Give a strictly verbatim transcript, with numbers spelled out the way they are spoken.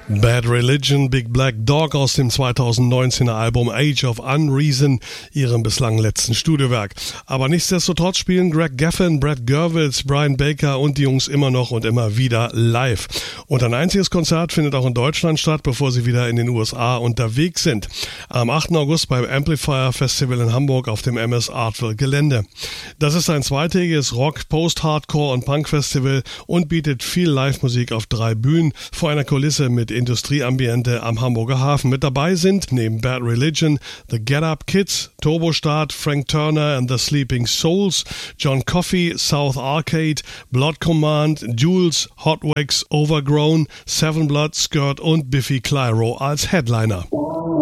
Bad Religion, Big Black Dog aus dem zweitausendneunzehner Album Age of Unreason, ihrem bislang letzten Studiowerk. Aber nichtsdestotrotz spielen Greg Gaffin, Brad Gurewitz, Brian Baker und die Jungs immer noch und immer wieder live. Und ein einziges Konzert findet auch in Deutschland statt, bevor sie wieder in den U S A unterwegs sind. Am achten August beim Amplifier Festival in Hamburg auf dem M S Artville Gelände. Das ist ein zweitägiges Rock-, Post-Hardcore- und Punk-Festival und bietet viel Live-Musik auf drei Bühnen vor einer Kulisse mit Industrieambiente am Hamburger Hafen. Mit dabei sind neben Bad Religion The Get Up Kids, Turbostart, Frank Turner and the Sleeping Souls, John Coffey, South Arcade, Blood Command, Jules, Hot Wax, Overgrown, Seven Blood, Skirt und Biffy Clyro als Headliner.